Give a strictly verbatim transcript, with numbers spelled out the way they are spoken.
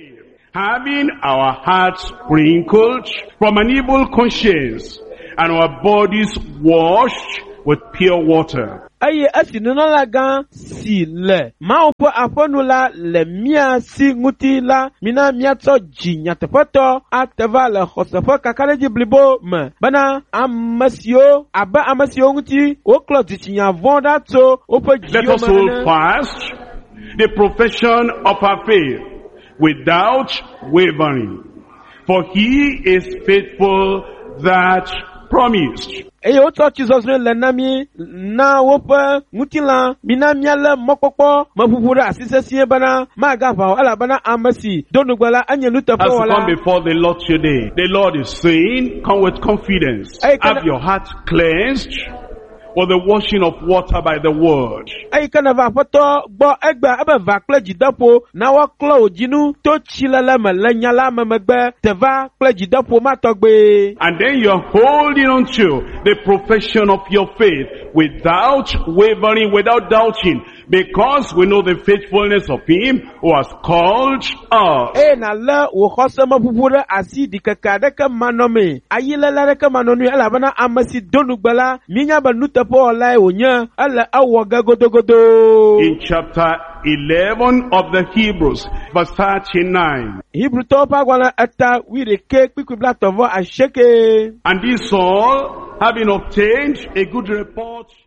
faith, having our hearts sprinkled from an evil conscience and our bodies washed with pure water. Aye asi nuna la gan si le ma opo afonu la le mia si nguti la mina mia to jinya tepoto ateva le khosefo kakaleji blibo me bana amasio aba amasio nguti o kloti chinya vonda to opo jiyo. Let us hold fast the profession of our faith without wavering, for he is faithful that promised. Eye o to Jesus le nami na wopa mutila mina miala mokpokpo mafufura asisesie bana magafa ala bana amasi donugbala anyenu As tapo you wala. come before the Lord today, the Lord is saying, come with confidence. Hey, can Have I- your heart cleansed with the washing of water by the word. Ay kana va foto bo egba aba va kleji dapo na wa klo ojinu to chilala malanya la mamagba te va kleji dapo matogbe. And then you're holding on to the profession of your faith without wavering, without doubting, because we know the faithfulness of him who has called us. E na la wo khosa mapupura asi dikaka deka manome ayila la deka manonu ala bana amasi donugbala minya banuta po lai onya ala awoga godogodo. In chapter eleven of the Hebrews, verse thirty-nine. Hebrew topa gwala ata we de ke kwikubla tovo asheke. And this all, having obtained a good report